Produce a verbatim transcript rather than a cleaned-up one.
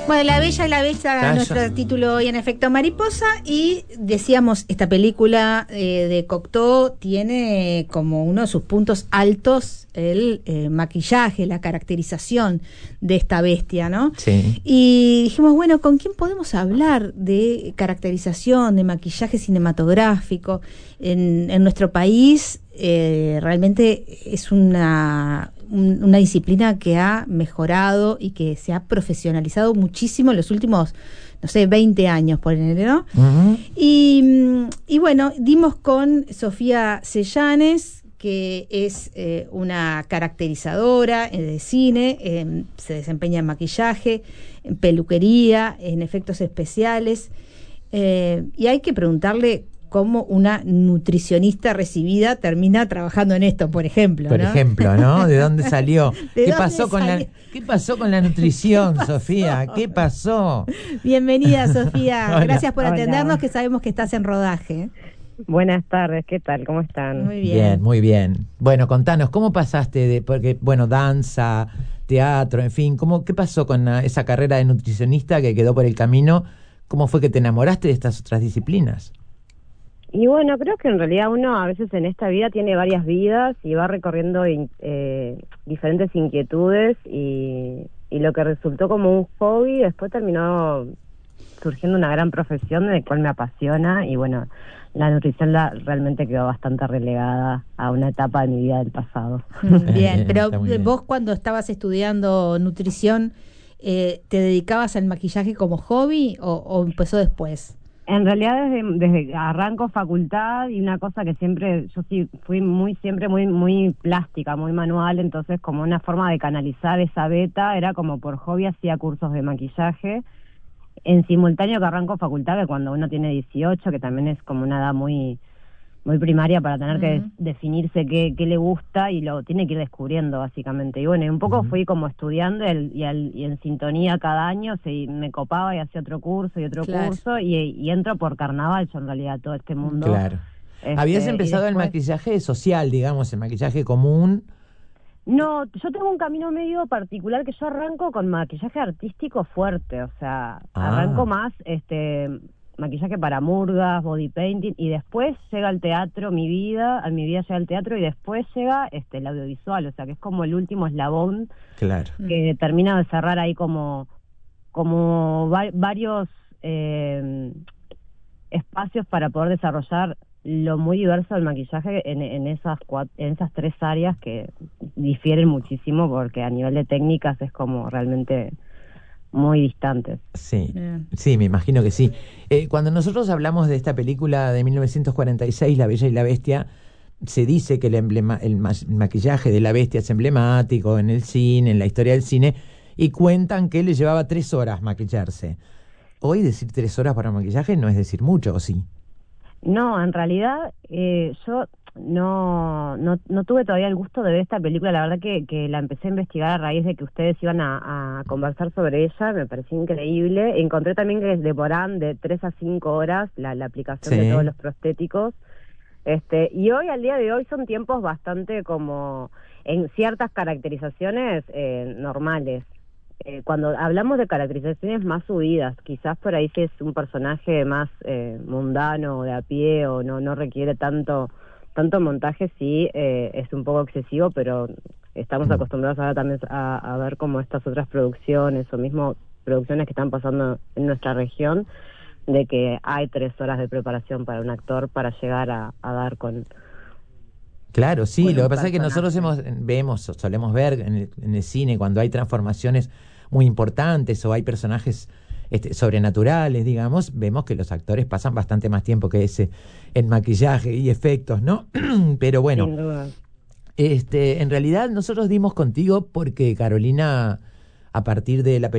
Bueno, La Bella y la Bestia, nuestro título hoy en Efecto Mariposa, y decíamos, esta película eh, de Cocteau tiene como uno de sus puntos altos el eh, maquillaje, la caracterización de esta bestia, ¿no? Sí. Y dijimos, bueno, ¿con quién podemos hablar de caracterización, de maquillaje cinematográfico? En, en nuestro país eh, realmente es una... una disciplina que ha mejorado y que se ha profesionalizado muchísimo en los últimos, no sé, veinte años, por ejemplo, ¿no? Uh-huh. Y, y bueno, dimos con Sofía Sellanes, que es eh, una caracterizadora de cine, eh, se desempeña en maquillaje, en peluquería, en efectos especiales, eh, y hay que preguntarle cómo una nutricionista recibida termina trabajando en esto, por ejemplo, Por ¿no? ejemplo, ¿no? ¿De dónde salió? ¿De ¿Qué dónde pasó con salió? la ¿Qué pasó con la nutrición, ¿Qué Sofía? ¿Qué pasó? Bienvenida, Sofía. Hola. Gracias por Hola. atendernos, que sabemos que estás en rodaje. Buenas tardes, ¿qué tal? ¿Cómo están? Muy bien. Bien, muy bien. Bueno, contanos, ¿cómo pasaste de, porque, bueno, danza, teatro, en fin, ¿cómo, qué pasó con la, esa carrera de nutricionista que quedó por el camino? ¿Cómo fue que te enamoraste de estas otras disciplinas? Y bueno, creo que en realidad uno a veces en esta vida tiene varias vidas y va recorriendo eh, diferentes inquietudes y, y lo que resultó como un hobby después terminó surgiendo una gran profesión de la cual me apasiona y bueno, la nutrición la, realmente quedó bastante relegada a una etapa de mi vida del pasado. Bien, pero bien. vos cuando estabas estudiando nutrición, eh, ¿te dedicabas al maquillaje como hobby o, o empezó después? En realidad desde, desde arranco facultad y una cosa que siempre, yo sí fui muy siempre muy muy plástica, muy manual, entonces como una forma de canalizar esa beta, era como por hobby hacía cursos de maquillaje, en simultáneo que arranco facultad, que cuando uno tiene dieciocho, que también es como una edad muy muy primaria para tener uh-huh. que de, definirse qué, qué le gusta y lo tiene que ir descubriendo básicamente. Y bueno, y un poco uh-huh. fui como estudiando el, y, al, y en sintonía cada año se, me copaba y hacía otro curso y otro claro. curso y, y entro por carnaval yo en realidad todo este mundo. Claro. Este, ¿Habías empezado después, el maquillaje social, digamos, el maquillaje común? No, yo tengo un camino medio particular que yo arranco con maquillaje artístico fuerte, o sea, ah. arranco más este maquillaje para murgas, body painting, y después llega al teatro, mi vida, a mi vida llega al teatro y después llega este el audiovisual, o sea que es como el último eslabón claro. que mm. termina de cerrar ahí como, como va, varios eh, espacios para poder desarrollar lo muy diverso del maquillaje en, en esas cuatro, en esas tres áreas que difieren muchísimo porque a nivel de técnicas es como realmente muy distantes. Sí, Bien. sí, me imagino que sí. Eh, cuando nosotros hablamos de esta película de mil novecientos cuarenta y seis, La Bella y la Bestia, se dice que el, emblema, el, ma- el maquillaje de la bestia es emblemático en el cine, en la historia del cine, y cuentan que le llevaba tres horas maquillarse. Hoy decir tres horas para maquillaje no es decir mucho, ¿o sí? No, en realidad eh, yo no, no no tuve todavía el gusto de ver esta película, la verdad que, que la empecé a investigar a raíz de que ustedes iban a, a conversar sobre ella, me pareció increíble. Encontré también que demoraban de tres a cinco horas la, la aplicación sí. de todos los prostéticos. Este, y hoy, al día de hoy, son tiempos bastante como, en ciertas caracterizaciones eh, normales. Eh, cuando hablamos de caracterizaciones más subidas, quizás por ahí si es un personaje más eh, mundano o de a pie o no no requiere tanto tanto montaje, sí eh, es un poco excesivo, pero estamos acostumbrados ahora también a, a ver como estas otras producciones o mismo producciones que están pasando en nuestra región, de que hay tres horas de preparación para un actor para llegar a, a dar con... Claro, sí, lo que pasa es que nosotros hemos, vemos, solemos ver en el, en el cine cuando hay transformaciones muy importantes o hay personajes este, sobrenaturales, digamos, vemos que los actores pasan bastante más tiempo que ese en maquillaje y efectos, ¿no? Pero bueno, este, en realidad nosotros dimos contigo porque Carolina, a partir de la película